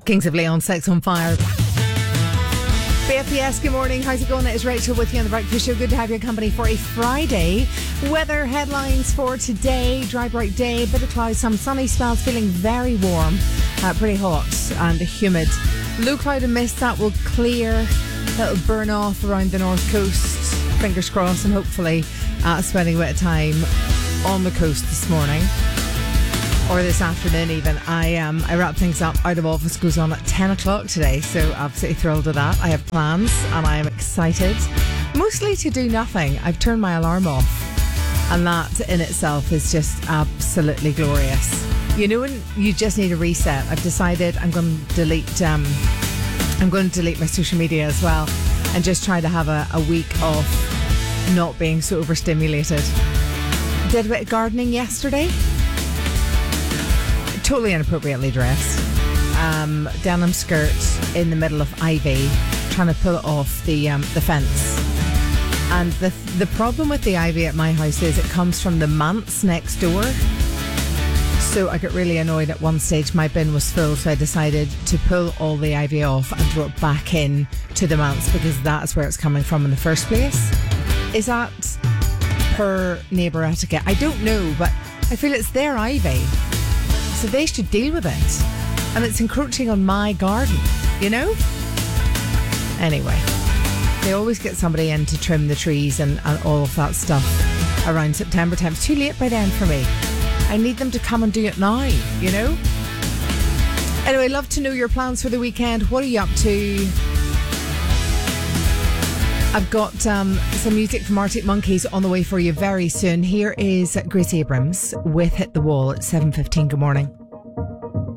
Kings of Leon, Sex on Fire. BFBS, good morning. How's it going? It is Rachel with you on The Breakfast Show. Good to have your company for a Friday. Weather headlines for today. Dry, bright day, bit of clouds, some sunny spells, feeling very warm, pretty hot and humid. Low cloud and mist, that will clear. That'll burn off around the north coast. Fingers crossed, and hopefully spending a bit of time on the coast this morning. Or this afternoon even. I wrap things up. Out of office goes on at 10 o'clock today, so absolutely thrilled with that. I have plans and I am excited. Mostly to do nothing. I've turned my alarm off, and that in itself is just absolutely glorious. You know when you just need a reset? I've decided I'm going to delete my social media as well, and just try to have a week of not being so overstimulated. Did a bit of gardening yesterday. Totally inappropriately dressed. Denim skirt in the middle of ivy, trying to pull it off the fence. And the problem with the ivy at my house is it comes from the manse next door. So I got really annoyed at one stage. My bin was full, so I decided to pull all the ivy off and throw it back in to the manse, because that's where it's coming from in the first place. Is that per neighbour etiquette? I don't know, but I feel it's their ivy, so they should deal with it. And it's encroaching on my garden, you know? Anyway, they always get somebody in to trim the trees and all of that stuff around September time. It's too late by then for me. I need them to come and do it now, you know? Anyway, love to know your plans for the weekend. What are you up to? I've got some music from Arctic Monkeys on the way for you very soon. Here is Grace Abrams with Hit the Wall at 7:15. Good morning.